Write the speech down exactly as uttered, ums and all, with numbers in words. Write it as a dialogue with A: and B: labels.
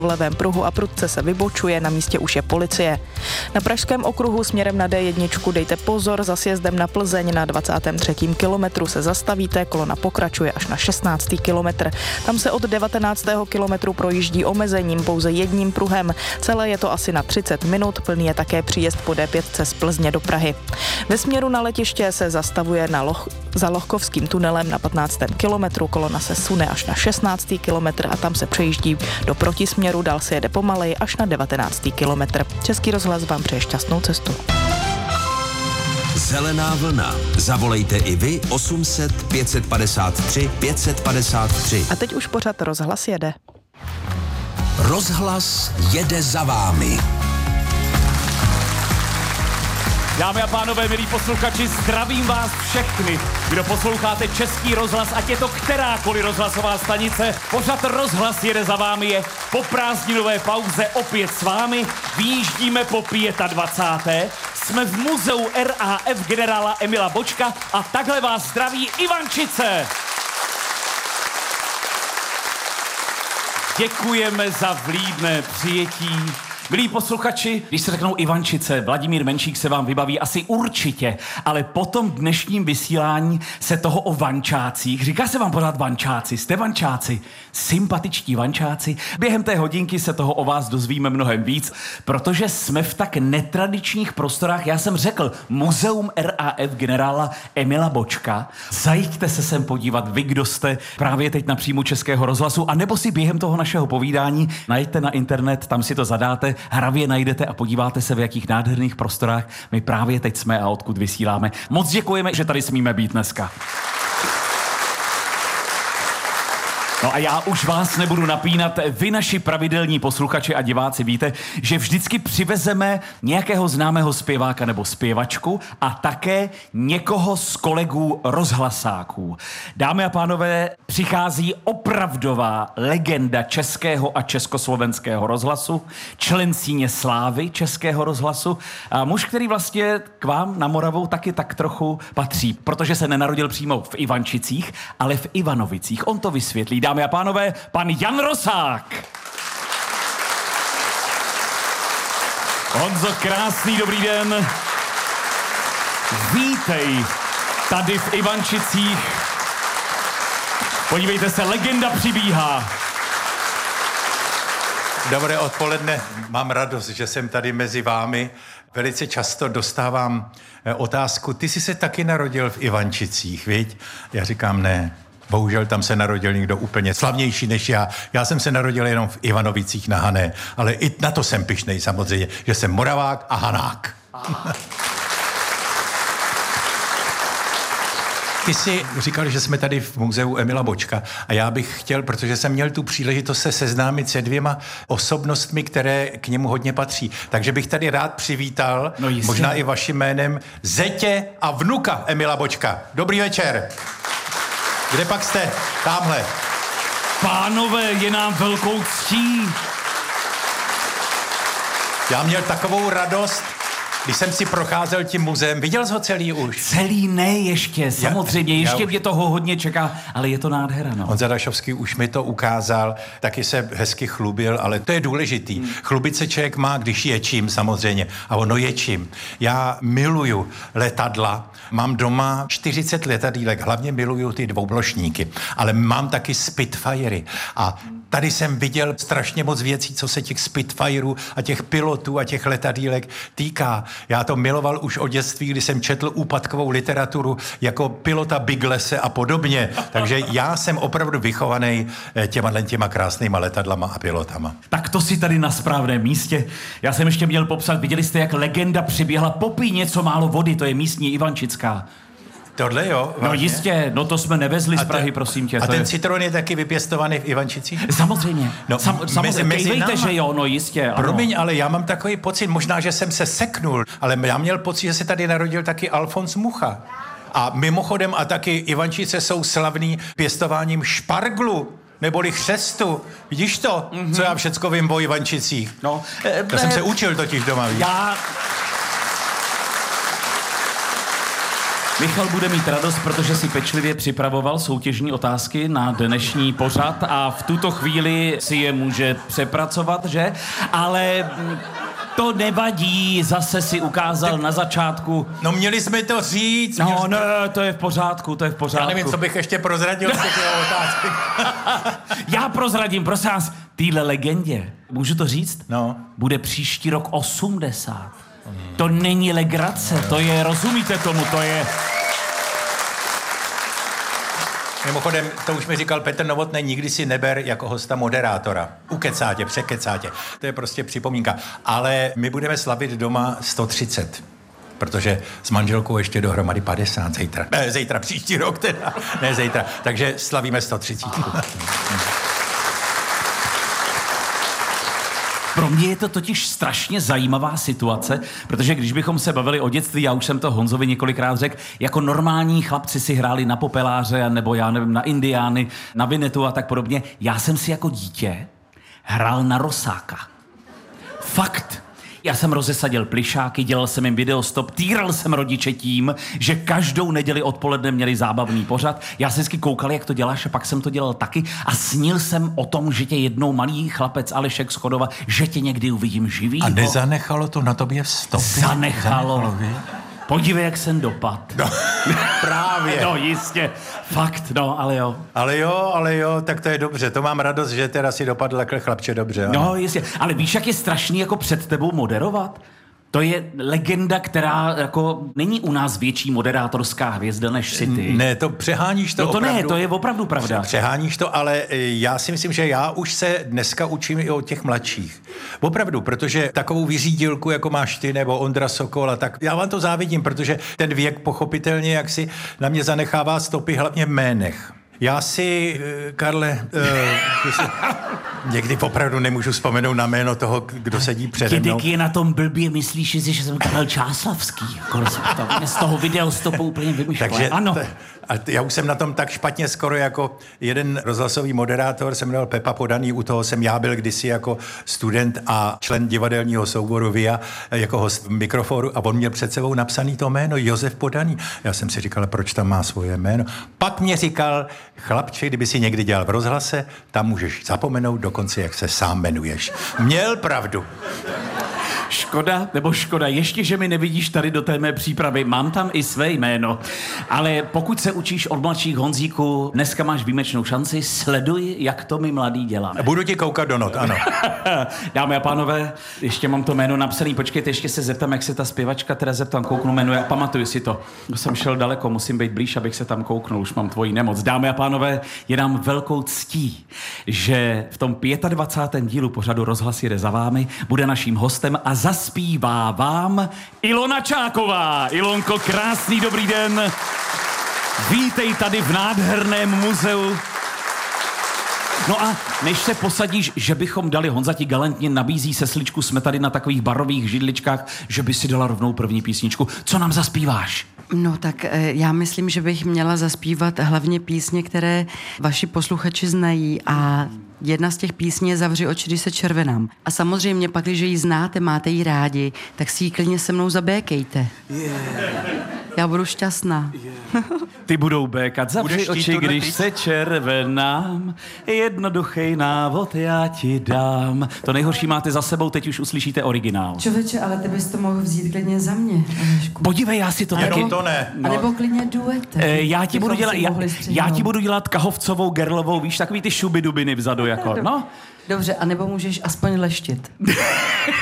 A: v levém pruhu a prudce se vybočuje, na místě už je policie. Na pražském okruhu směrem na D jedna dejte pozor, za sjezdem na Plzeň na dvacátém třetím kilometru se zastavíte, kolona pokračuje až na šestnáctý kilometr. Tam se od devatenáctého kilometru projíždí omezením pouze jedním pruhem. Celé je to asi na třicet minut, plný je také příjezd po D pět z Plzně do Prahy. Ve směru na letiště se zastavuje na Loch, za Lohkovským tunelem na patnáctém kilometru, kolona se sune až na šestnáctý kilometr a tam se přejíždí do protisměru, dál se jede pomaleji až na devatenáctý kilometr. Český rozhlas vám přeje šťastnou cestu.
B: Zelená vlna. Zavolejte i vy osm set pět set padesát tři pět set padesát tři.
A: A teď už pořád Rozhlas jede.
B: Rozhlas jede za vámi.
C: Dámy a pánové, milí posluchači, zdravím vás všechny, kdo posloucháte Český rozhlas, ať je to kterákoliv rozhlasová stanice. Pořad Rozhlas jede za vámi je po prázdninové pauze opět s vámi. Vyjíždíme po dvacáté páté Jsme v muzeu R A F generála Emila Bočka a takhle vás zdraví Ivančice. Děkujeme za vlídné přijetí. Milí posluchači, když se řeknou Ivančice, Vladimír Menšík se vám vybaví asi určitě, ale po tom dnešním vysílání se toho o vančácích, říká se vám pořád vančáci, jste vančáci, sympatičtí vančáci, během té hodinky se toho o vás dozvíme mnohem víc, protože jsme v tak netradičních prostorách, já jsem řekl, muzeum R A F generála Emila Bočka, zajďte se sem podívat, vy, kdo jste právě teď na příjmu Českého rozhlasu, anebo si během toho našeho povídání najděte na internet, tam si to zadáte, hravě najdete a podíváte se, v jakých nádherných prostorách my právě teď jsme a odkud vysíláme. Moc děkujeme, že tady smíme být dneska. No a já už vás nebudu napínat. Vy, naši pravidelní posluchači a diváci, víte, že vždycky přivezeme nějakého známého zpěváka nebo zpěvačku a také někoho z kolegů rozhlasáků. Dámy a pánové, přichází opravdová legenda českého a československého rozhlasu, člen síně slávy Českého rozhlasu a muž, který vlastně k vám na Moravu taky tak trochu patří, protože se nenarodil přímo v Ivančicích, ale v Ivanovicích. On to vysvětlí. Dámy a pánové, pan Jan Rosák. Honzo, krásný dobrý den. Vítej tady v Ivančicích. Podívejte se, legenda přibíhá.
D: Dobré odpoledne, mám radost, že jsem tady mezi vámi. Velice často dostávám otázku, ty jsi se taky narodil v Ivančicích, viď? Já říkám ne. Bohužel tam se narodil někdo úplně slavnější než já. Já jsem se narodil jenom v Ivanovicích na Hané, ale i na to jsem pyšnej samozřejmě, že jsem Moravák a Hanák. Ty jsi říkal, že jsme tady v muzeu Emila Bočka a já bych chtěl, protože jsem měl tu příležitost se seznámit se dvěma osobnostmi, které k němu hodně patří. Takže bych tady rád přivítal, no možná i vaším jménem, zetě a vnuka Emila Bočka. Dobrý večer. Kde pak jste? Támhle.
C: Pánové, je nám velkou ctí.
D: Já měl takovou radost, když jsem si procházel tím muzeem. Viděl jsi ho celý už?
C: Celý ne ještě, samozřejmě. Já, ještě
D: já
C: mě
D: už...
C: toho hodně čeká, ale je to nádhera, no.
D: Honza Dašovský už mi to ukázal, taky se hezky chlubil, ale to je důležitý. Hmm. Chlubit se člověk má, když je čím, samozřejmě. A ono je čím. Já miluju letadla. Mám doma čtyřicet letadýlek, hlavně miluju ty dvouplošníky. Ale mám taky Spitfiry. A tady jsem viděl strašně moc věcí, co se těch Spitfireů a těch pilotů a těch letadýlek týká. Já to miloval už od dětství, kdy jsem četl úpadkovou literaturu jako pilota Biglese a podobně. Takže já jsem opravdu vychovaný těma těma krásnýma letadlama a pilotama.
C: Tak to si tady na správném místě. Já jsem ještě měl popsat, viděli jste, jak legenda přiběhla. Popij něco málo vody, to je místní Ivančická.
D: Tohle jo?
C: Vážně? No jistě, no to jsme nevezli z Prahy, ten, prosím tě.
D: A ten
C: je...
D: citron je taky vypěstovaný v Ivančicích?
C: Samozřejmě.
D: No,
C: Sam, samozřejmě,
D: mezi, mezi
C: víte, že jo, no jistě.
D: Promiň, ano. Ale já mám takový pocit, možná, že jsem se seknul, ale já měl pocit, že se tady narodil taky Alfons Mucha. A mimochodem, a taky Ivančice jsou slavný pěstováním šparglu. Neboli chřestu. Vidíš to? Mm-hmm. Co já všecko vím o Ivančicích?
C: No,
D: e, já jsem se učil totiž doma, víš?
C: Já... Michal bude mít radost, protože si pečlivě připravoval soutěžní otázky na dnešní pořad a v tuto chvíli si je může přepracovat, že? Ale to nevadí, zase si ukázal tak na začátku.
D: No měli jsme to říct.
C: No,
D: jsme...
C: ne, to je v pořádku, to je v pořádku.
D: Já nevím, co bych ještě prozradil z těch otázky.
C: Já prozradím, prosím vás, týhle legendě, můžu to říct?
D: No.
C: Bude příští rok osmdesát. To není legrace, to je, rozumíte tomu, to je...
D: Mimochodem, to už mi říkal Petr Novotný, nikdy si neber jako hosta moderátora. Ukecá tě, překecá tě. To je prostě připomínka. Ale my budeme slavit doma sto třicet. Protože s manželkou ještě dohromady padesát zítra. Ne, zítra, příští rok teda. Ne, zítra. Takže slavíme sto třicet.
C: Pro mě je to totiž strašně zajímavá situace, protože když bychom se bavili o dětství, já už jsem to Honzovi několikrát řekl, jako normální chlapci si hráli na popeláře, nebo já nevím, na indiány, na vinetu a tak podobně. Já jsem si jako dítě hrál na rosáka. Fakt. Já jsem rozesadil plišáky, dělal jsem jim videostop, týral jsem rodiče tím, že každou neděli odpoledne měli zábavný pořad. Já jsem vždycky koukal, jak to děláš, a pak jsem to dělal taky a snil jsem o tom, že tě jednou malý chlapec Alešek z Chodova, že tě někdy uvidím živýho.
D: A nezanechalo to na tobě stopy?
C: Zanechalo.
D: Zanechalo
C: Podívej, jak jsem dopad.
D: No, právě.
C: No jistě, fakt, no, ale jo.
D: Ale jo, ale jo, tak to je dobře. To mám radost, že teda si dopadl takhle chlapče dobře. Ano.
C: No jistě, ale víš, jak je strašný jako před tebou moderovat? To je legenda, která jako není u nás větší moderátorská hvězda než si ty.
D: Ne, to přeháníš to
C: No to
D: opravdu.
C: ne, to je opravdu pravda.
D: Přeháníš to, ale já si myslím, že já už se dneska učím i o těch mladších. Opravdu, protože takovou vyřídilku, jako máš ty, nebo Ondra Sokol a tak, já vám to závidím, protože ten věk pochopitelně, jak si na mě zanechává stopy, hlavně v jménech. Já si, Karle, uh, někdy opravdu nemůžu vzpomenout na jméno toho, kdo sedí přede mnou.
C: Dědek je na tom blbě, myslíš si, že jsem Karel Čáslavský. Jako z toho videostopu úplně vymyšlel.
D: Takže
C: ano.
D: T- a t- já už jsem na tom tak špatně skoro jako jeden rozhlasový moderátor, jsem jmenoval Pepa Podaný, u toho jsem já byl kdysi jako student a člen divadelního souboru V I A jako host v mikrofonu a on měl před sebou napsaný to jméno Josef Podaný. Já jsem si říkal, proč tam má svoje jméno. Pak mě říkal, chlapče, kdyby si někdy dělal v rozhlase, tam můžeš zapomenout dokonce, jak se sám jmenuješ. Měl pravdu.
C: Škoda, nebo škoda, ještě, že mi nevidíš tady do té mé přípravy, mám tam i své jméno, ale pokud se učíš od mladších Honzíku, dneska máš výjimečnou šanci, sleduj, jak to my mladí děláme.
D: Budu ti koukat do not, ano.
C: Dámy a pánové, ještě mám to jméno napsaný, počkejte, ještě se zeptám, jak se ta zpěvačka, teda zeptám, kouknu jmenuje, a pamatuju si to. Jsem šel daleko, musím být blíž, abych se tam kouknul, už mám tvoji nemoc. Dámy a pánové, je nám velkou ctí, že v tom dvacátém pátém dílu pořadu Rozhlas jede za vámi bude naším hostem a zaspívá vám Ilona Čáková. Ilonko, krásný dobrý den. Vítej tady v nádherném muzeu. No a než se posadíš, že bychom dali, Honza ti galantně nabízí sesličku, jsme tady na takových barových židličkách, že by si dala rovnou první písničku. Co nám zaspíváš?
E: No tak já myslím, že bych měla zaspívat hlavně písně, které vaši posluchači znají a jedna z těch písní je Zavři oči, když se červenám. A samozřejmě pak, když ji znáte, máte ji rádi, tak si ji klidně se mnou zabékejte. Yeah. Já budu šťastná.
C: Yeah. Ty budou békat. Zavři oči, když ty... se červenám, jednoduchý návod já ti dám. To nejhorší máte za sebou, teď už uslyšíte originál.
E: Čověče, ale ty bys to mohl vzít klidně za mě. Alešku.
C: Podívej, já si to
D: Jenom
C: taky...
D: to ne.
E: No. A nebo klidně duete.
C: E, já, ti budu dělat, já, já ti budu dělat Kahovcovou, Gerlovou, víš, takový ty šubidubiny vzadu, jako, no.
E: Dobře, a nebo můžeš aspoň leštit.